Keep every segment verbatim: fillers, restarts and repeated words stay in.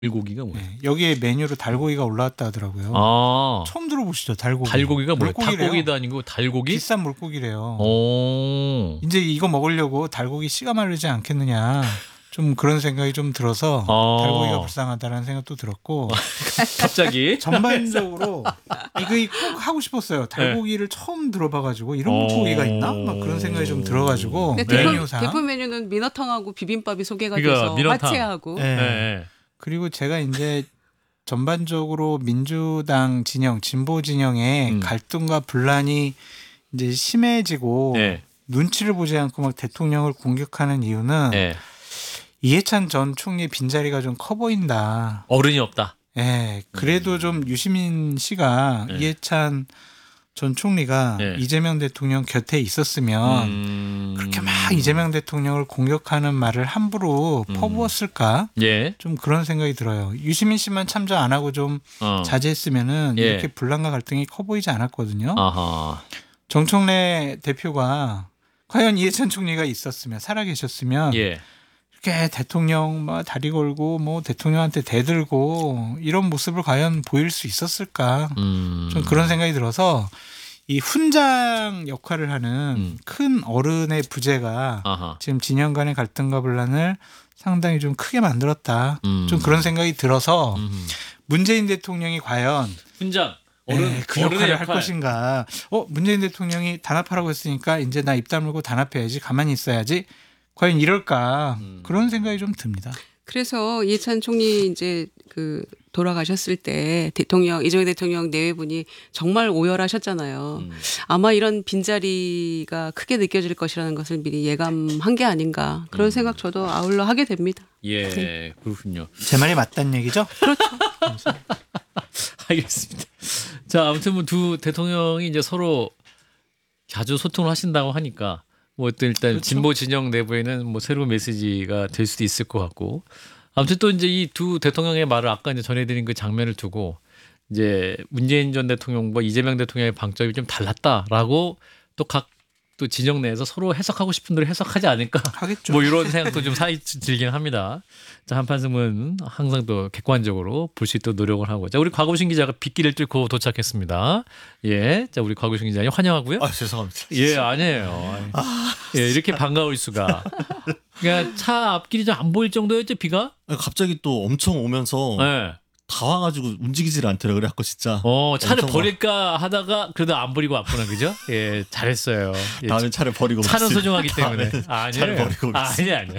달고기가 뭐예요? 네, 여기에 메뉴로 달고기가 올라왔다 하더라고요. 아, 처음 들어보시죠, 달고기. 달고기가 뭐예요? 물고기래요. 닭고기도 아니고 달고기? 비싼 물고기래요. 오. 이제 이거 먹으려고 달고기 씨가 마르지 않겠느냐. 좀 그런 생각이 좀 들어서 아. 달고기가 불쌍하다는 생각도 들었고 갑자기? 전반적으로 이거 꼭 하고 싶었어요. 달고기를 네. 처음 들어봐가지고 이런 물고기가 있나? 막 그런 생각이 좀 들어가지고 네. 메뉴상 대표 메뉴는 민어탕하고 비빔밥이 소개가 그러니까 돼서 민어탕. 화채하고 네. 네. 그리고 제가 이제 전반적으로 민주당 진영, 진보 진영의 음. 갈등과 분란이 이제 심해지고 네. 눈치를 보지 않고 막 대통령을 공격하는 이유는 네. 이해찬 전 총리 빈자리가 좀 커 보인다. 어른이 없다. 예, 그래도 좀 유시민 씨가 네. 이해찬 전 총리가 네. 이재명 대통령 곁에 있었으면 음... 그렇게 막 이재명 대통령을 공격하는 말을 함부로 음. 퍼부었을까? 예. 좀 그런 생각이 들어요. 유시민 씨만 참여 안 하고 좀 어. 자제했으면은 예. 이렇게 분란과 갈등이 커 보이지 않았거든요. 아하. 정청래 대표가 과연 이해찬 총리가 있었으면 살아계셨으면 예. 이렇게 대통령 뭐 다리 걸고 뭐 대통령한테 대들고 이런 모습을 과연 보일 수 있었을까? 음. 좀 그런 생각이 들어서 이 훈장 역할을 하는 음. 큰 어른의 부재가 아하. 지금 진영 간의 갈등과 분란을 상당히 좀 크게 만들었다. 음. 좀 그런 생각이 들어서 음. 문재인 대통령이 과연 훈장. 어른, 에, 그 어른의 역할을 역할. 할 것인가. 어 문재인 대통령이 단합하라고 했으니까 이제 나 입 다물고 단합해야지. 가만히 있어야지. 과연 이럴까. 음. 그런 생각이 좀 듭니다. 그래서 이해찬 총리 이제 그 돌아가셨을 때 대통령 이재명 대통령 내외분이 정말 오열하셨잖아요. 음. 아마 이런 빈자리가 크게 느껴질 것이라는 것을 미리 예감한 게 아닌가 그런 음. 생각 저도 아울러 하게 됩니다. 예, 네. 그렇군요. 제 말이 맞다는 얘기죠? 알겠습니다. 자, 아무튼 뭐 두 대통령이 이제 서로 자주 소통을 하신다고 하니까 뭐 또 일단 그렇죠. 진보 진영 내부에는 뭐 새로운 메시지가 될 수도 있을 것 같고 아무튼 또 이제 이 두 대통령의 말을 아까 이제 전해드린 그 장면을 두고 이제 문재인 전 대통령과 이재명 대통령의 방점이 좀 달랐다라고 또 각 또 진영 내에서 서로 해석하고 싶은 대로 해석하지 않을까 하겠죠. 뭐 이런 생각도 좀 사이 들긴 합니다. 자, 한판승은 항상 또 객관적으로 볼 수 있도록 노력을 하고. 자, 우리 곽우신 기자가 빗길을 뚫고 도착했습니다. 예, 자 우리 곽우신 기자님 환영하고요. 아 죄송합니다. 예, 아니에요. 아, 예, 이렇게 반가울 수가. 그러니까 차 앞길이 좀 안 보일 정도였죠, 비가? 갑자기 또 엄청 오면서 예. 다 와가지고 움직이질 않더라. 그래갖고 진짜. 어, 차를 엄청 버릴까 하다가 그래도 안 버리고 왔구나, 그죠? 예, 잘했어요. 예, 다음에 차를 버리고 차는 갔어요. 소중하기 때문에. 다음에 아, 차를 버리고 아, 갔어요. 아니 아니.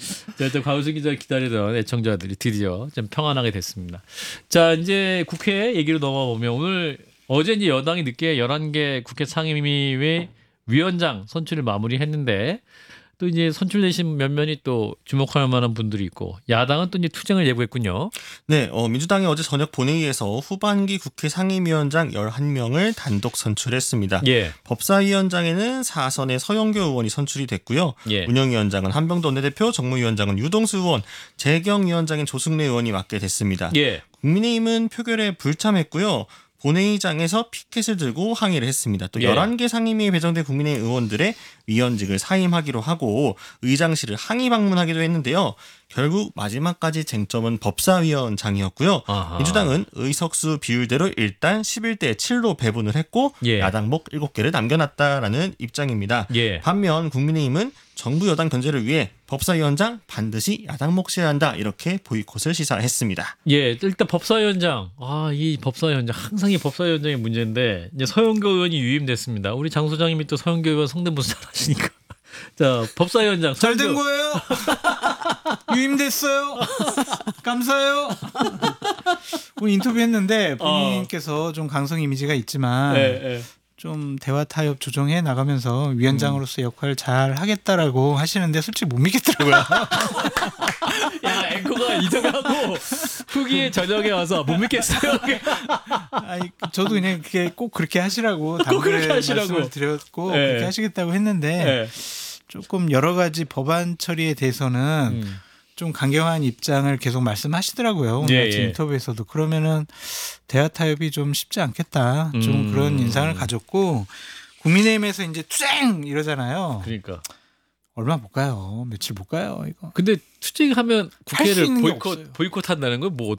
자, 또 곽우승 기자 기다리던 애청자들이 드디어 좀 평안하게 됐습니다. 자, 이제 국회 얘기로 넘어가 보면 오늘 어제 이제 여당이 늦게 열한 개 국회 상임위 위원장 선출을 마무리했는데 또 이제 선출되신 면면이 또 주목할 만한 분들이 있고 야당은 또 이제 투쟁을 예고했군요. 네, 어, 민주당이 어제 저녁 본회의에서 후반기 국회 상임위원장 열한 명을 단독 선출했습니다. 예. 법사위원장에는 사선의 서영교 의원이 선출이 됐고요. 예. 운영위원장은 한병도 원내대표, 정무위원장은 유동수 의원, 재경위원장인 조승래 의원이 맡게 됐습니다. 예. 국민의힘은 표결에 불참했고요. 본회의장에서 피켓을 들고 항의를 했습니다. 또 예. 열한 개 상임위에 배정된 국민의힘 의원들의 위원직을 사임하기로 하고 의장실을 항의 방문하기도 했는데요. 결국 마지막까지 쟁점은 법사위원장이었고요. 아하. 민주당은 의석수 비율대로 일단 십일 대 칠로 배분을 했고 예. 야당목 일곱 개를 남겨놨다라는 입장입니다. 예. 반면 국민의힘은 정부 여당 견제를 위해 법사위원장 반드시 야당 몫이어야 한다 이렇게 보이콧을 시사했습니다. 예, 일단 법사위원장. 아, 이 법사위원장 항상 이 법사위원장의 문제인데 이제 서영교 의원이 유임됐습니다. 우리 장 소장님이 또 서영교 의원 성대모사 잘하시니까. 자, 법사위원장. 잘 된 거예요. 유임됐어요. 감사해요. 오늘 인터뷰했는데 본인께서 좀 강성 이미지가 있지만 예, 예. 좀 대화 타협 조정해 나가면서 위원장으로서 역할을 잘 하겠다라고 하시는데 솔직히 못 믿겠더라고요. 야, 앵커가 이정하고 후기에 저녁에 와서 못 믿겠어요. 아니, 저도 그냥 그게 꼭 그렇게 하시라고 꼭 그렇게 당부를 하시라고. 말씀을 드렸고 네. 그렇게 하시겠다고 했는데 예. 조금 여러 가지 법안 처리에 대해서는 음. 좀 강경한 입장을 계속 말씀하시더라고요. 오늘 예, 아침 예. 인터뷰에서도. 그러면은 대화 타협이 좀 쉽지 않겠다. 좀 음. 그런 인상을 가졌고 국민의힘에서 이제 투쟁 이러잖아요. 그러니까. 얼마 못 가요. 며칠 못 가요. 이거. 근데 투쟁하면 할수 국회를 있는 게 보이콧 없어요. 보이콧한다는 건 뭐